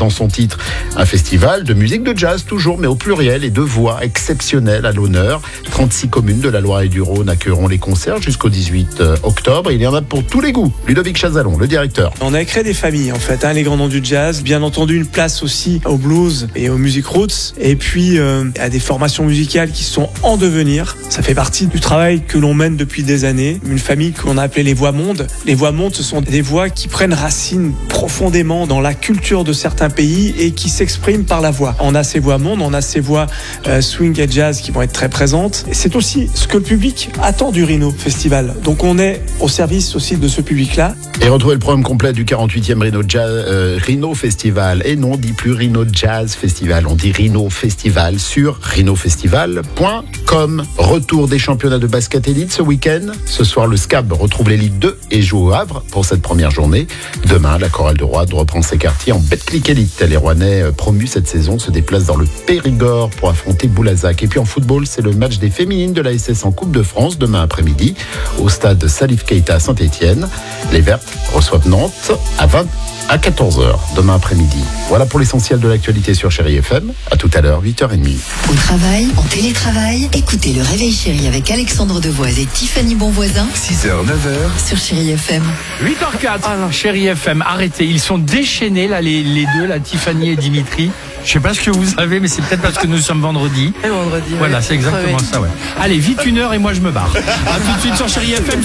dans son titre. Un festival de musique de jazz toujours, mais au pluriel et de voix exceptionnelles à l'honneur. 36 communes de la Loire et du Rhône accueilleront les concerts jusqu'au 18 octobre. Il y en a pour tous les goûts. Ludovic Chazalon, le directeur. On a créé des familles en fait, les grands noms du jazz. Bien entendu une place aussi au blues et aux music roots. Et puis à des formations musicales qui sont en devenir. Ça fait partie du travail que l'on mène depuis des années. Une famille qu'on a appelée les voix mondes. Les voix mondes, ce sont des voix qui prennent racine profondément dans la culture de certains pays et qui s'expriment par la voix. On a ces voix mondes, on a ces voix swing et jazz qui vont être très présentes. Et c'est aussi ce que le public attend du Rhino Festival. Donc on est au service aussi de ce public-là. Et retrouvez le programme complet du 48e Rhino Festival. Et non, on dit plus Rhino Jazz Festival, on dit Rhino Festival sur rhinofestival.com. Retour des championnats de basket élite ce week-end. Ce soir, le SCAB retrouve l'élite 2 et joue au Havre pour cette première journée. Demain, la Chorale de Roide reprend ses quartiers en Betclic élite. Les Rouennais promus cette saison se déplacent dans le Périgord pour affronter Boulazac. Et puis en football, c'est le match des féminines de la SS en Coupe de France demain après-midi au stade Salif Keita à Saint-Étienne. Les Vertes reçoivent Nantes à 14h demain après-midi. Voilà pour l'essentiel de l'actualité sur Chérie FM. À tout à l'heure, 8h30. Au travail, en télétravail, écoutez le Réveil Chérie avec Alexandre Devoise et Tiffany Bonvoisin. 6h, 9h. Sur Chérie FM. 8h04. Ah non, Chérie FM, arrêtez. Ils sont déchaînés, là, les deux, là, Tiffany et Dimitri. Je sais pas ce que vous savez, mais c'est peut-être parce que nous sommes vendredi. Vendredi. Voilà, c'est exactement ça, ouais. Allez, vite 1h et moi je me barre. À tout de suite sur Chérie FM.